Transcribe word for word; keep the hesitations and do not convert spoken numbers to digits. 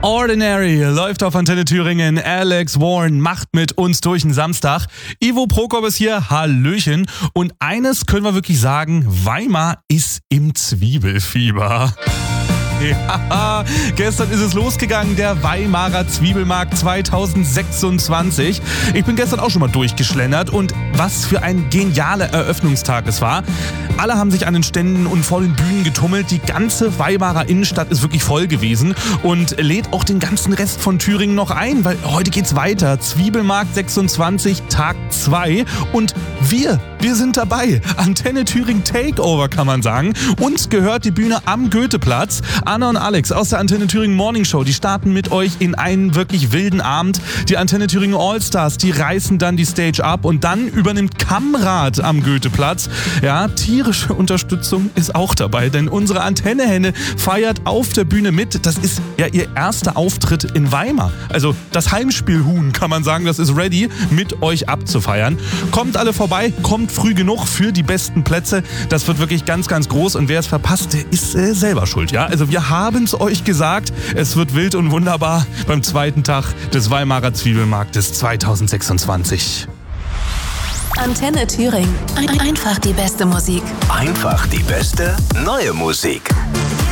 Ordinary läuft auf Antenne Thüringen. Alex Warren macht mit uns durch den Samstag. Ivo Prokop ist hier, hallöchen. Und eines können wir wirklich sagen, Weimar ist im Zwiebelfieber. Ja, gestern ist es losgegangen, der Weimarer Zwiebelmarkt zwanzig sechsundzwanzig. Ich bin gestern auch schon mal durchgeschlendert und was für ein genialer Eröffnungstag es war. Alle haben sich an den Ständen und vor den Bühnen getummelt. Die ganze Weimarer Innenstadt ist wirklich voll gewesen und lädt auch den ganzen Rest von Thüringen noch ein, weil heute geht's weiter. Zwiebelmarkt sechsundzwanzig, Tag zwei und wir, wir sind dabei. Antenne Thüringen Takeover kann man sagen. Uns gehört die Bühne am Goetheplatz. Anna und Alex aus der Antenne Thüringen Morning Show, die starten mit euch in einen wirklich wilden Abend. Die Antenne Thüringen Allstars, die reißen dann die Stage ab und dann übernimmt Kamrad am Goetheplatz. Ja, tierische Unterstützung ist auch dabei, denn unsere Antennehenne feiert auf der Bühne mit. Das ist ja ihr erster Auftritt in Weimar. Also das Heimspielhuhn kann man sagen, das ist ready, mit euch abzufeiern. Kommt alle vorbei, kommt früh genug für die besten Plätze. Das wird wirklich ganz, ganz groß und wer es verpasst, der ist äh, selber schuld. Ja, also wir Wir haben es euch gesagt, es wird wild und wunderbar beim zweiten Tag des Weimarer Zwiebelmarktes zwanzig sechsundzwanzig. Antenne Thüringen. Ein- Einfach die beste Musik. Einfach die beste neue Musik.